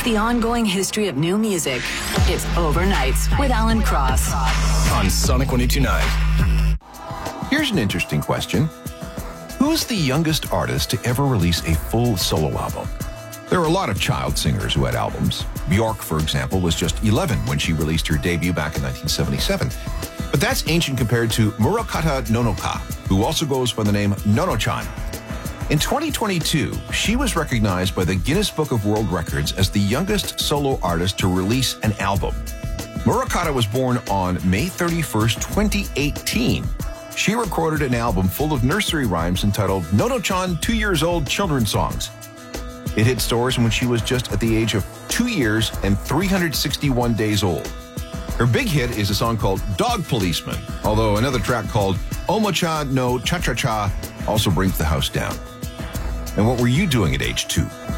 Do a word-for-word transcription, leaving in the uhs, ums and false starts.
the ongoing history of new music. It's Overnights with Alan Cross on Sonic one oh two point nine. Here's an interesting question. Who's the youngest artist to ever release a full solo album? There are a lot of child singers who had albums. Bjork, for example, was just eleven when she released her debut back in nineteen seventy-seven. But that's ancient compared to Murokata Nonoka, who also goes by the name Nono-chan. In twenty twenty-two, she was recognized by the Guinness Book of World Records as the youngest solo artist to release an album. Murokata was born on May thirty-first, twenty eighteen. She recorded an album full of nursery rhymes entitled Nono-chan Two Years Old Children's Songs. It hit stores when she was just at the age of two years and three hundred sixty-one days old. Her big hit is a song called Dog Policeman, although another track called Omocha no Cha-Cha-Cha also brings the house down. And what were you doing at age two?